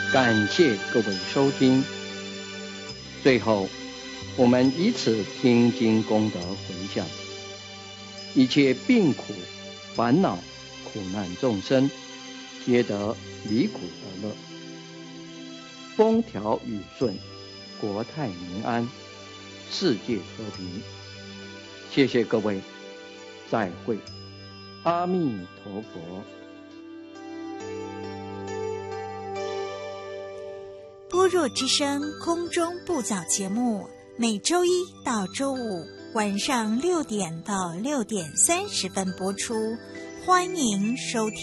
感谢各位收听。最后，我们以此听经功德回向，一切病苦、烦恼、苦难众生，皆得离苦得乐，风调雨顺，国泰民安，世界和平。谢谢各位，再会，阿弥陀佛。 般若之声空中布早节目，每周一到周五晚上6点到6点30分播出，欢迎收听。